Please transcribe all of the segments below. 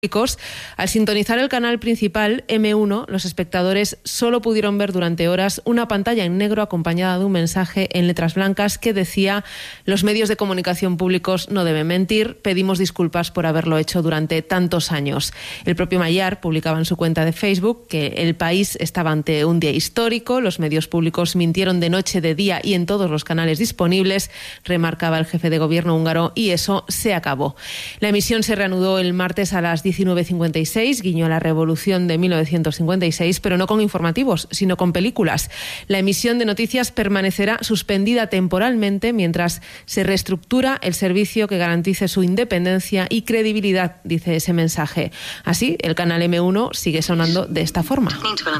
Al sintonizar el canal principal M1, los espectadores solo pudieron ver durante horas una pantalla en negro acompañada de un mensaje en letras blancas que decía: los medios de comunicación públicos no deben mentir, pedimos disculpas por haberlo hecho durante tantos años. El propio Mayar publicaba en su cuenta de Facebook que el país estaba ante un día histórico, los medios públicos mintieron de noche, de día y en todos los canales disponibles, remarcaba el jefe de gobierno húngaro, y eso se acabó. La emisión se reanudó el martes a las 19:56, guiño a la revolución de 1956, pero no con informativos, sino con películas. La emisión de noticias permanecerá suspendida temporalmente mientras se reestructura el servicio que garantice su independencia y credibilidad, dice ese mensaje. Así, el canal M1 sigue sonando de esta forma.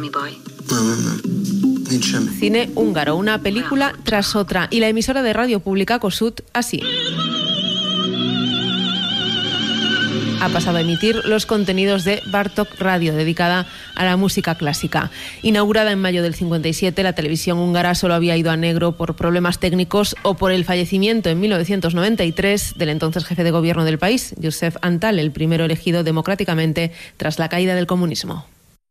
Cine húngaro, una película tras otra, y la emisora de radio pública Kossuth así. Ha pasado a emitir los contenidos de Bartók Radio, dedicada a la música clásica. Inaugurada en mayo del 57, la televisión húngara solo había ido a negro por problemas técnicos o por el fallecimiento en 1993 del entonces jefe de gobierno del país, József Antall, el primero elegido democráticamente tras la caída del comunismo.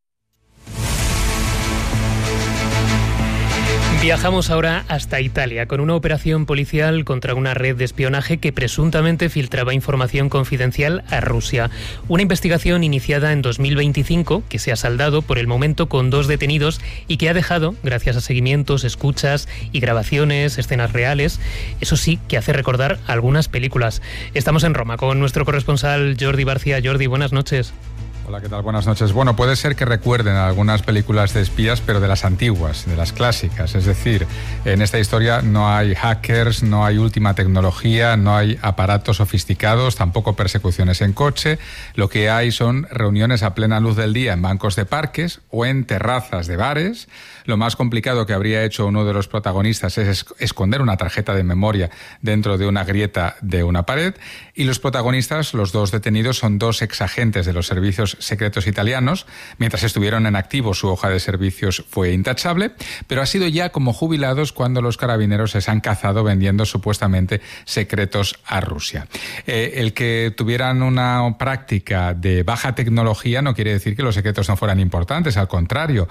Viajamos ahora hasta Italia con una operación policial contra una red de espionaje que presuntamente filtraba información confidencial a Rusia. Una investigación iniciada en 2025 que se ha saldado por el momento con 2 detenidos y que ha dejado, gracias a seguimientos, escuchas y grabaciones, escenas reales, eso sí que hace recordar algunas películas. Estamos en Roma con nuestro corresponsal Jordi Barcia. Jordi, buenas noches. Hola, ¿qué tal? Buenas noches. Bueno, puede ser que recuerden algunas películas de espías, pero de las antiguas, de las clásicas. Es decir, en esta historia no hay hackers, no hay última tecnología, no hay aparatos sofisticados, tampoco persecuciones en coche. Lo que hay son reuniones a plena luz del día en bancos de parques o en terrazas de bares. Lo más complicado que habría hecho uno de los protagonistas es esconder una tarjeta de memoria dentro de una grieta de una pared. Y los protagonistas, los 2 detenidos, son 2 exagentes de los servicios secretos italianos. Mientras estuvieron en activo, su hoja de servicios fue intachable, pero ha sido ya como jubilados cuando los carabineros les han cazado vendiendo supuestamente secretos a Rusia. El que tuvieran una práctica de baja tecnología no quiere decir que los secretos no fueran importantes, al contrario.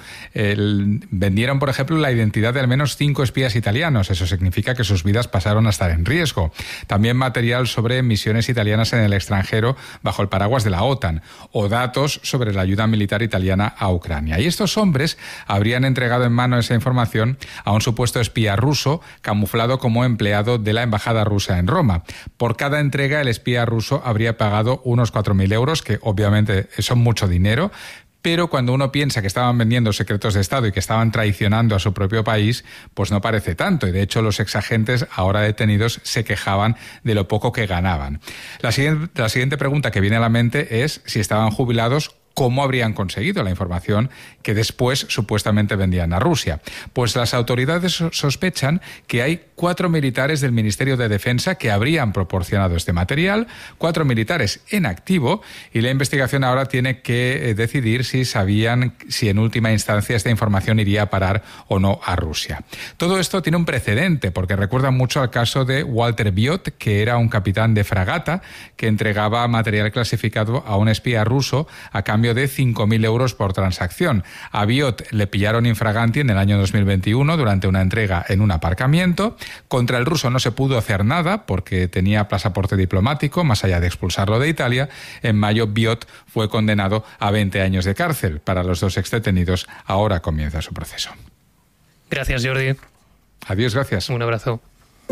Vendieron, por ejemplo, la identidad de al menos 5 espías italianos. Eso significa que sus vidas pasaron a estar en riesgo. También material sobre misiones italianas en el extranjero bajo el paraguas de la OTAN, o datos sobre la ayuda militar italiana a Ucrania. Y estos hombres habrían entregado en mano esa información a un supuesto espía ruso camuflado como empleado de la embajada rusa en Roma. Por cada entrega, el espía ruso habría pagado unos 4.000 euros, que obviamente son mucho dinero. Pero cuando uno piensa que estaban vendiendo secretos de Estado y que estaban traicionando a su propio país, pues no parece tanto. Y de hecho los exagentes ahora detenidos se quejaban de lo poco que ganaban. La siguiente pregunta que viene a la mente es si estaban jubilados, ¿cómo habrían conseguido la información que después supuestamente vendían a Rusia? Pues las autoridades sospechan que hay 4 militares del Ministerio de Defensa que habrían proporcionado este material, 4 militares en activo, y la investigación ahora tiene que decidir si sabían si en última instancia esta información iría a parar o no a Rusia. Todo esto tiene un precedente porque recuerda mucho al caso de Walter Biot, que era un capitán de fragata que entregaba material clasificado a un espía ruso a cambio de 5.000 euros por transacción. A Biot le pillaron infraganti en el año 2021 durante una entrega en un aparcamiento. Contra el ruso no se pudo hacer nada porque tenía pasaporte diplomático, más allá de expulsarlo de Italia. En mayo, Biot fue condenado a 20 años de cárcel. Para los 2 exdetenidos, ahora comienza su proceso. Gracias, Jordi. Adiós, gracias. Un abrazo.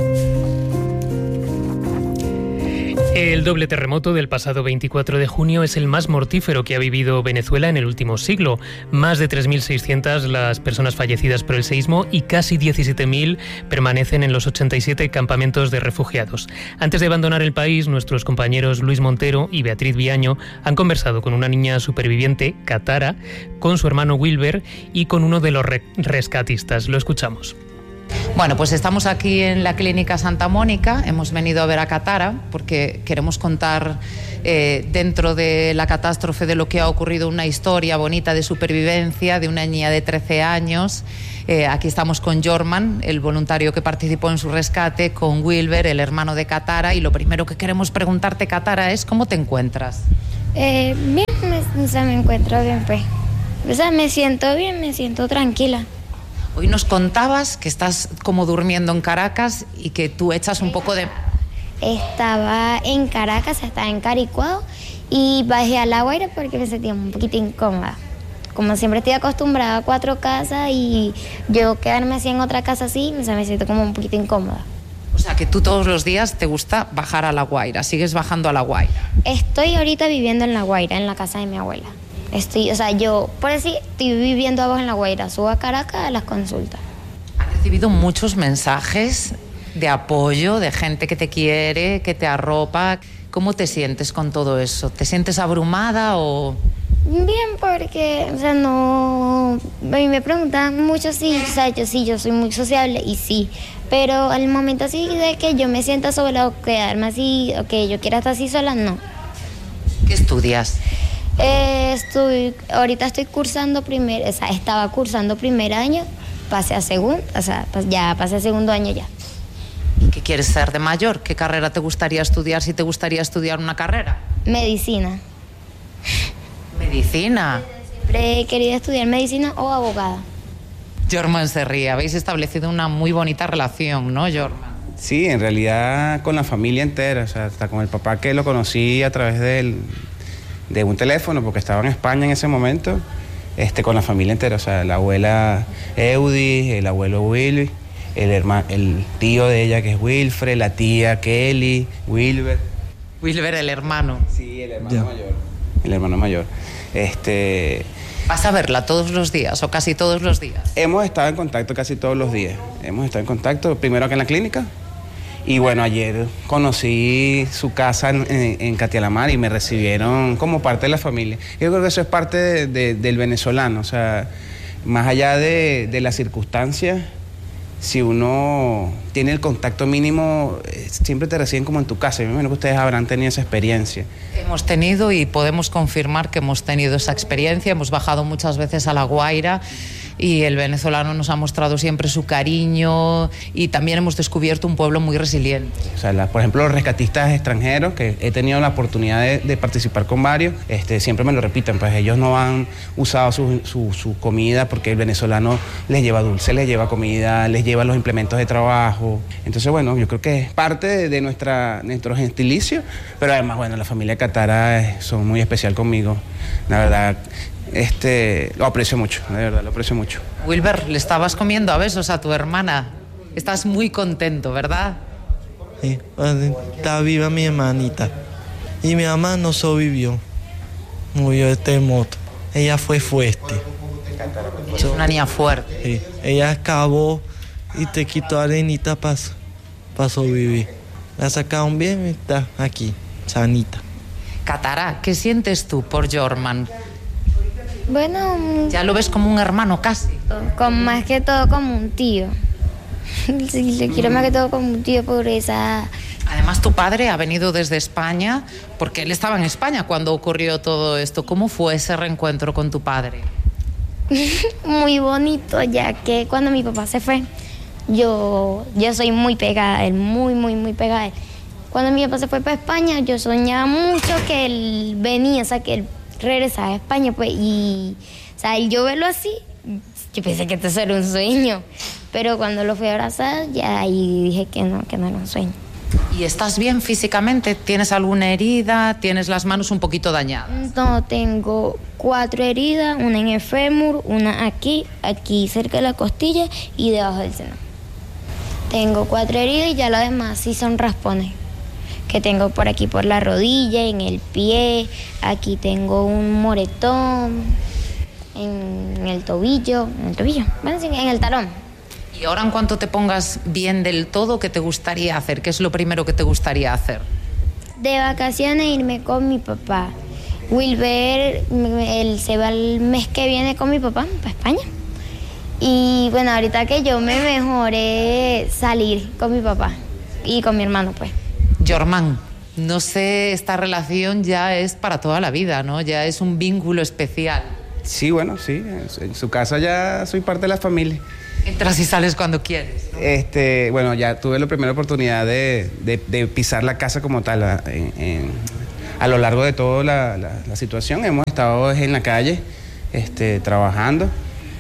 El doble terremoto del pasado 24 de junio es el más mortífero que ha vivido Venezuela en el último siglo. Más de 3.600 las personas fallecidas por el seísmo y casi 17.000 permanecen en los 87 campamentos de refugiados. Antes de abandonar el país, nuestros compañeros Luis Montero y Beatriz Viaño han conversado con una niña superviviente, Katara, con su hermano Wilber y con uno de los rescatistas. Lo escuchamos. Bueno, pues estamos aquí en la Clínica Santa Mónica, hemos venido a ver a Katara porque queremos contar dentro de la catástrofe de lo que ha ocurrido una historia bonita de supervivencia de una niña de 13 años. Aquí estamos con Jorman, el voluntario que participó en su rescate, con Wilber, el hermano de Katara, y lo primero que queremos preguntarte, Katara, es ¿cómo te encuentras? Bien, me encuentro bien, pues. O sea, me siento bien, me siento tranquila. Hoy nos contabas que estás como durmiendo en Caracas y que tú echas un poco de... Estaba en Caracas, estaba en Caricuado y bajé a La Guaira porque me sentía un poquito incómoda. Como siempre estoy acostumbrada a 4 casas y yo quedarme así en otra casa así, o sea, me siento como un poquito incómoda. O sea, que tú todos los días te gusta bajar a La Guaira, sigues bajando a La Guaira. Estoy ahorita viviendo en La Guaira, en la casa de mi abuela. Yo, por decir, estoy viviendo abajo en La Guaira, subo a Caracas a las consultas. ¿Has recibido muchos mensajes de apoyo, de gente que te quiere, que te arropa? ¿Cómo te sientes con todo eso? ¿Te sientes abrumada o...? Bien, porque, o sea, no... A mí me preguntan mucho si, o sea, yo soy muy sociable y sí, pero al momento así de que yo me sienta sola o quedarme así, o que yo quiera estar así sola, no. ¿Qué estudias? Ahorita estoy cursando estaba cursando primer año, pasé a segundo, o sea, ya pasé a segundo año ya. ¿Y qué quieres ser de mayor? ¿Qué carrera te gustaría estudiar si te gustaría estudiar una carrera? Medicina. ¿Medicina? Siempre he querido estudiar medicina o abogada. Jorman se ríe. Habéis establecido una muy bonita relación, ¿no, Jorman? Sí, en realidad con la familia entera, o sea, hasta con el papá que lo conocí a través de un teléfono, porque estaba en España en ese momento, con la familia entera, o sea, la abuela Eudi, el abuelo Willy, el tío de ella que es Wilfred, la tía Kelly, Wilber. Wilber, el hermano. Sí, el hermano mayor. El hermano mayor. ¿Vas a verla todos los días o casi todos los días? Hemos estado en contacto casi todos los días. Hemos estado en contacto primero acá en la clínica. Y bueno, ayer conocí su casa en Catialamar y me recibieron como parte de la familia. Yo creo que eso es parte del venezolano, o sea, más allá de las circunstancias, si uno tiene el contacto mínimo, siempre te reciben como en tu casa. Yo me imagino que ustedes habrán tenido esa experiencia. Hemos tenido y podemos confirmar que hemos tenido esa experiencia. Hemos bajado muchas veces a La Guaira y el venezolano nos ha mostrado siempre su cariño y también hemos descubierto un pueblo muy resiliente. O sea, por ejemplo, los rescatistas extranjeros, que he tenido la oportunidad de participar con varios, siempre me lo repiten, pues ellos no han usado su comida porque el venezolano les lleva dulce, les lleva comida, les lleva los implementos de trabajo. Entonces, bueno, yo creo que es parte de nuestro gentilicio, pero además, bueno, la familia Catara son muy especial conmigo, la verdad. Lo aprecio mucho, de verdad, lo aprecio mucho. Wilber, le estabas comiendo a besos a tu hermana. Estás muy contento, ¿verdad? Sí, está viva mi hermanita. Y mi mamá no sobrevivió. Murió de terremoto. Ella fue fuerte. Es una niña fuerte. Sí, ella excavó y te quitó arenita para sobrevivir. La sacaron bien y está aquí, sanita. Catara, ¿qué sientes tú por Jorman? Bueno, Ya lo ves como un hermano casi. más que todo como un tío. Sí, le quiero más que todo como un tío por esa... Además, tu padre ha venido desde España, porque él estaba en España cuando ocurrió todo esto. ¿Cómo fue ese reencuentro con tu padre? Muy bonito, ya que cuando mi papá se fue, yo soy muy pegada a él, muy pegada a él. Cuando mi papá se fue para España, yo soñaba mucho que él venía, o sea, que él regresaba a España, pues, y, o sea, yo verlo así, yo pensé que esto era un sueño, pero cuando lo fui a abrazar, ya ahí dije que no era un sueño. ¿Y estás bien físicamente? ¿Tienes alguna herida? ¿Tienes las manos un poquito dañadas? No, tengo 4 heridas, una en el fémur, una aquí cerca de la costilla y debajo del seno. Tengo 4 heridas y ya lo demás sí son raspones que tengo por aquí, por la rodilla, en el pie. Aquí tengo un moretón en el tobillo, bueno, sí, en el talón. Y ahora, en cuanto te pongas bien del todo, ¿qué te gustaría hacer? ¿Qué es lo primero que te gustaría hacer? De vacaciones irme con mi papá. Wilber, él se va el mes que viene con mi papá para España. Y bueno, ahorita que yo me mejoré, salir con mi papá y con mi hermano, pues. Jorman, no sé, esta relación ya es para toda la vida, ¿no? Ya es un vínculo especial. Sí, bueno, sí, en su casa ya soy parte de la familia. Entras y sales cuando quieres, ¿no? Bueno, ya tuve la primera oportunidad de pisar la casa como tal, a lo largo de toda la situación hemos estado en la calle trabajando.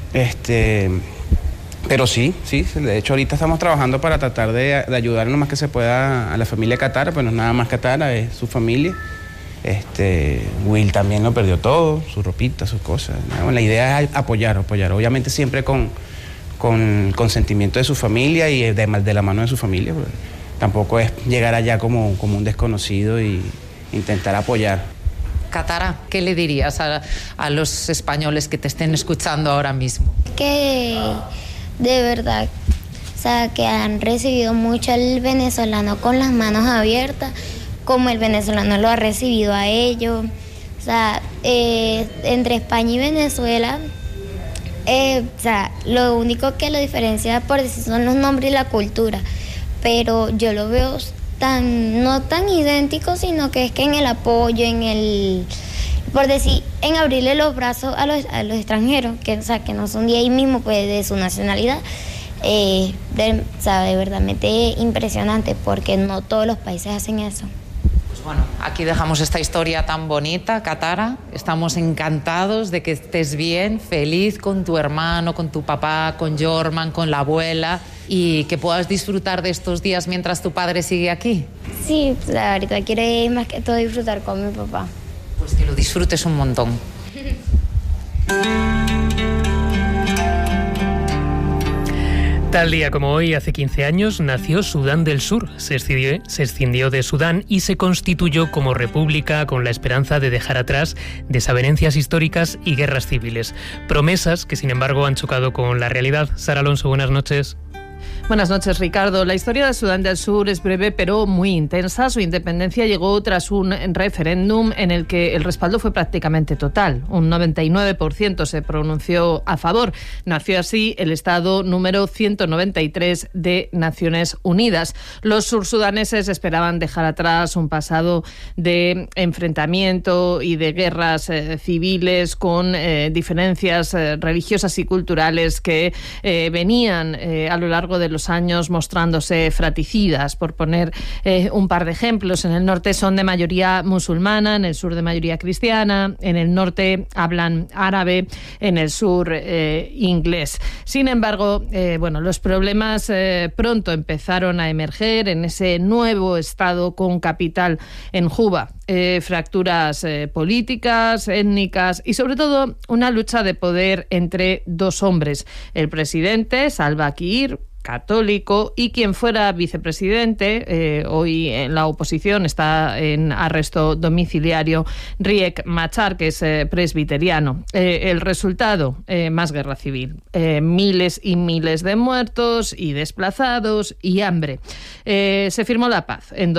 Pero sí, de hecho ahorita estamos trabajando para tratar de ayudar lo más que se pueda a la familia Katara, pero no es nada más Katara, es su familia. Will también lo perdió todo, su ropita, sus cosas. Bueno, la idea es apoyar, obviamente siempre con el consentimiento de su familia y de la mano de su familia. Tampoco es llegar allá como un desconocido y intentar apoyar. Katara, ¿qué le dirías a los españoles que te estén escuchando ahora mismo? Que de verdad, o sea, que han recibido mucho al venezolano con las manos abiertas, como el venezolano lo ha recibido a ellos. O sea, entre España y Venezuela, o sea, lo único que lo diferencia, por decir, son los nombres y la cultura, pero yo lo veo no tan idénticos, sino que es que en el apoyo, por decir, en abrirle los brazos a los extranjeros, o sea, que no son de ahí mismo, pues de su nacionalidad, o sea, de verdaderamente impresionante, porque no todos los países hacen eso. Pues bueno, aquí dejamos esta historia tan bonita, Katara. Estamos encantados de que estés bien, feliz con tu hermano, con tu papá, con Jorman, con la abuela, y que puedas disfrutar de estos días mientras tu padre sigue aquí. Sí, o sea, ahorita quiero más que todo disfrutar con mi papá. Pues que lo disfrutes un montón. Tal día como hoy, hace 15 años, nació Sudán del Sur. Se escindió de Sudán y se constituyó como república con la esperanza de dejar atrás desavenencias históricas y guerras civiles. Promesas que, sin embargo, han chocado con la realidad. Sara Alonso, buenas noches. Buenas noches, Ricardo. La historia de Sudán del Sur es breve pero muy intensa. Su independencia llegó tras un referéndum en el que el respaldo fue prácticamente total. Un 99% se pronunció a favor. Nació así el Estado número 193 de Naciones Unidas. Los sursudaneses esperaban dejar atrás un pasado de enfrentamiento y de guerras civiles con diferencias religiosas y culturales que venían a lo largo de los años mostrándose fratricidas. Por poner un par de ejemplos, en el norte son de mayoría musulmana, en el sur de mayoría cristiana, en el norte hablan árabe, en el sur inglés. Sin embargo, los problemas pronto empezaron a emerger en ese nuevo estado con capital en Juba. Fracturas políticas, étnicas y sobre todo una lucha de poder entre dos hombres, el presidente Salva Kiir, católico, y quien fuera vicepresidente, hoy en la oposición, está en arresto domiciliario, Riek Machar, que es presbiteriano. El resultado, más guerra civil. Miles y miles de muertos y desplazados y hambre. Se firmó la paz en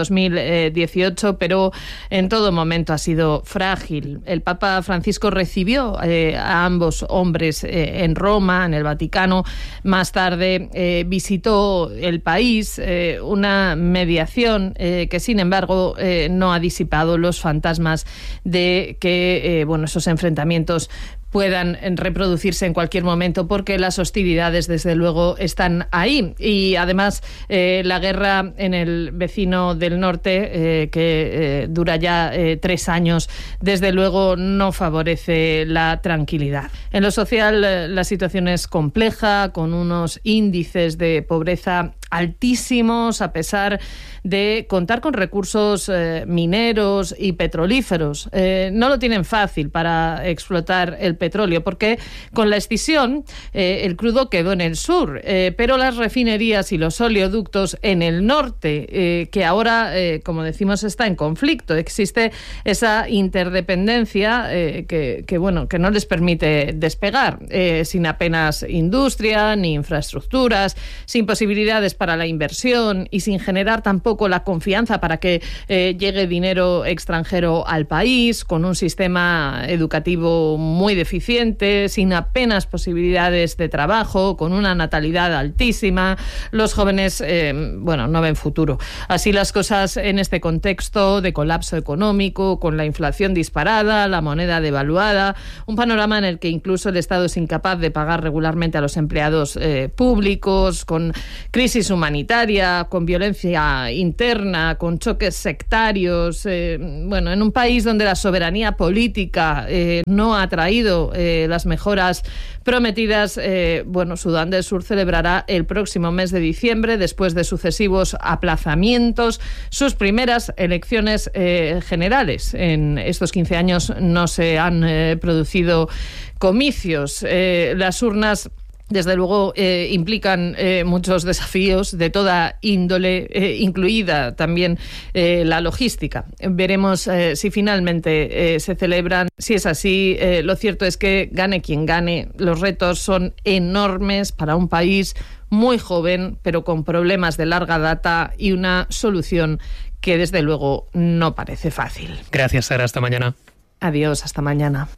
2018, pero en todo momento ha sido frágil. El Papa Francisco recibió a ambos hombres en Roma, en el Vaticano. Más tarde visitó el país, una mediación que, sin embargo, no ha disipado los fantasmas de que esos enfrentamientos puedan reproducirse en cualquier momento, porque las hostilidades desde luego están ahí. Y además la guerra en el vecino del norte, que dura ya 3 años, desde luego no favorece la tranquilidad. En lo social la situación es compleja, con unos índices de pobreza altísimos, a pesar de contar con recursos mineros y petrolíferos. No lo tienen fácil para explotar el petróleo, porque con la escisión el crudo quedó en el sur, pero las refinerías y los oleoductos en el norte, que ahora, como decimos, está en conflicto. Existe esa interdependencia que no les permite despegar, sin apenas industria ni infraestructuras, sin posibilidades para la inversión y sin generar tampoco la confianza para que llegue dinero extranjero al país, con un sistema educativo muy deficiente, sin apenas posibilidades de trabajo, con una natalidad altísima. Los jóvenes no ven futuro. Así las cosas en este contexto de colapso económico, con la inflación disparada, la moneda devaluada, un panorama en el que incluso el Estado es incapaz de pagar regularmente a los empleados públicos, con crisis crisis humanitaria, con violencia interna, con choques sectarios, en un país donde la soberanía política no ha traído las mejoras prometidas, Sudán del Sur celebrará el próximo mes de diciembre, después de sucesivos aplazamientos, sus primeras elecciones generales. En estos 15 años no se han producido comicios. Las urnas, desde luego, implican muchos desafíos de toda índole, incluida también la logística. Veremos si finalmente se celebran. Si es así, lo cierto es que gane quien gane, los retos son enormes para un país muy joven, pero con problemas de larga data y una solución que desde luego no parece fácil. Gracias, Sara. Hasta mañana. Adiós, hasta mañana.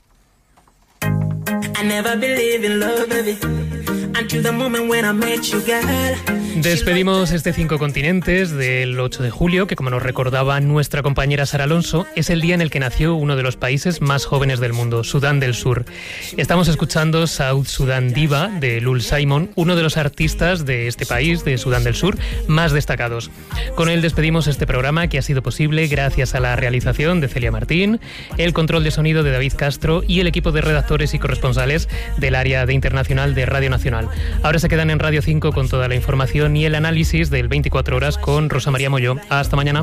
Despedimos este 5 continentes del 8 de julio, que como nos recordaba nuestra compañera Sara Alonso, es el día en el que nació uno de los países más jóvenes del mundo, Sudán del Sur. Estamos escuchando South Sudan Diva de Lul Simon, uno de los artistas de este país, de Sudán del Sur, más destacados. Con él despedimos este programa, que ha sido posible gracias a la realización de Celia Martín, el control de sonido de David Castro y el equipo de redactores y corresponsales del área de internacional de Radio Nacional. Ahora se quedan en Radio 5 con toda la información y el análisis del 24 horas con Rosa María Molló. Hasta mañana.